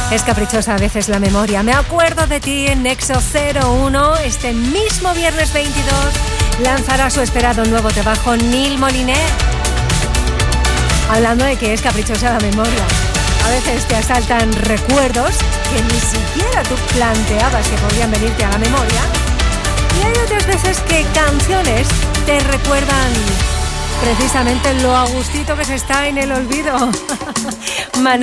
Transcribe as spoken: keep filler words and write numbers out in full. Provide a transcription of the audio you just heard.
Es caprichosa a veces la memoria. Me acuerdo de ti en Nexo cero uno. Este mismo viernes veintidós lanzará su esperado nuevo trabajo Neil Moliner. Hablando de que es caprichosa la memoria. A veces te asaltan recuerdos que ni siquiera tú planteabas que podrían venirte a la memoria. Y hay otras veces que canciones te recuerdan precisamente lo a gustito que se está en el olvido.